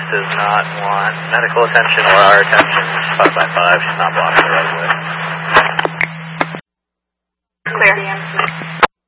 does not want medical attention or our attention. 5 by 5, she's not blocking the right of way. Clear.